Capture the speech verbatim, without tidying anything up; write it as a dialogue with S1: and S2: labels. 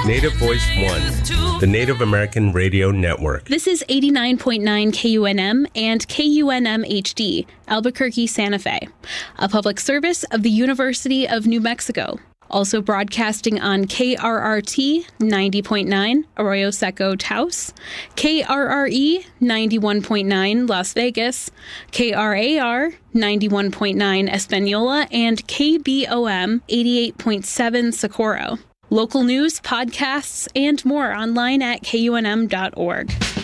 S1: Native Voice One, the Native American Radio Network.
S2: This is eighty-nine point nine K U N M and K U N M H D, Albuquerque, Santa Fe, a public service of the University of New Mexico. Also broadcasting on K R R T ninety point nine, Arroyo Seco, Taos, K R R E ninety-one point nine, Las Vegas, K R A R ninety-one point nine, Espanola, and K B O M eighty-eight point seven, Socorro. Local news, podcasts, and more online at K U N M dot org.